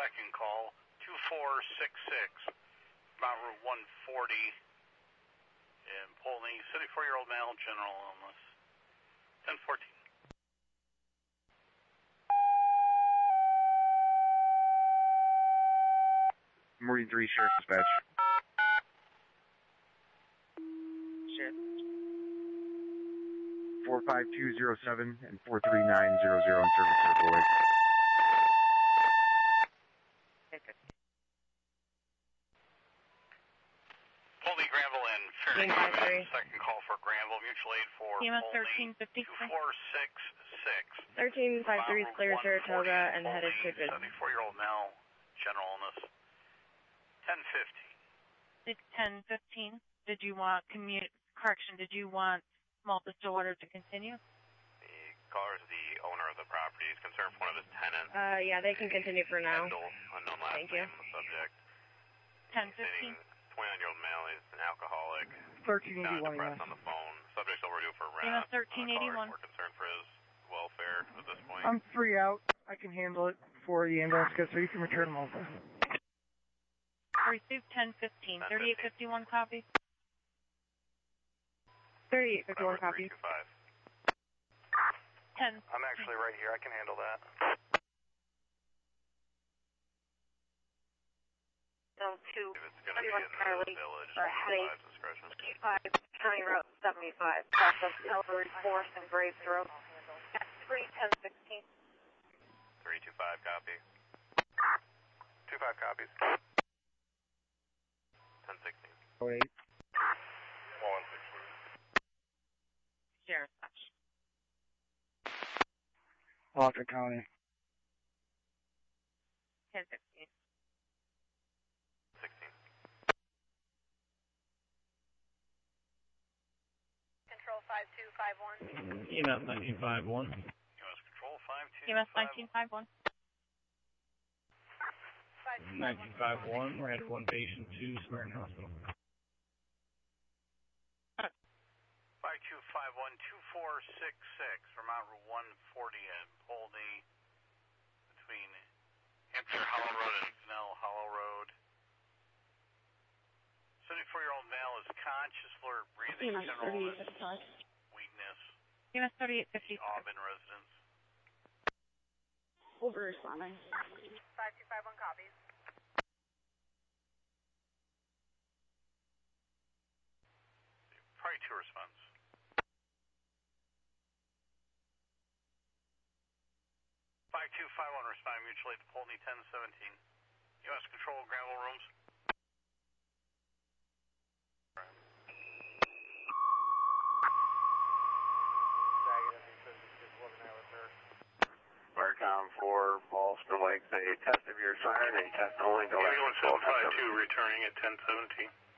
second call, 2466, Mount Route 140 in Polney, 74-year-old male, general illness. 1014. Marine 3, Sheriff Dispatch. Sheriff. 45207 and 43900 in service circle Lake. Polney, Granville, and Fairhaven. Second call for Granville. Mutual aid for EMS Polney. 1356. 2466. 1353 is clear Saratoga and headed to good. 74-year-old male, general illness. 1015. 1015. Did you want correction? Did you want small distilled water to continue? The caller is the owner of the property. He's concerned for one of his tenants. Yeah, they can continue for now. Unknown last Thank name you. of the subject. 1015. 29-year-old male is an alcoholic. 1381, depressed on the phone. Subject's overdue for EMS rent. 1381. We're concerned for his welfare at this point. I'm 3 out. I can handle it before the ambulance gets there. You can return them over. Received 1015. 3851 copy. 3851 copy. 10. I'm actually right here. I can handle that. Zone 2, If it's going to be in the village, headache, discretion. 55, County Route 75, south of Calvary 4th and Graves Road. 31016. 325 copy. 25 copies. 1016. 08. 116. Sheriff. Alta County. 1015. 16. Control 5251. EMS 1951. U.S. Control 52. EMS 1951. 1951. We're at one patient to Samaritan Hospital. 5251-2466 from Mount Route 140 in Polney between Hampshire Hollow Road and Fennell Hollow Road. 74-year-old male is conscious, blurred breathing, general illness, weakness. EMS 3850. Auburn residence. Over responding. 5251 copies. Probably 2 response. 5251 responding mutually to Polney 1017. U.S. Control Granville rooms. Barcom 4, Ballston Lake, a test of your siren, a test only. Ambulance 752 returning at 1017.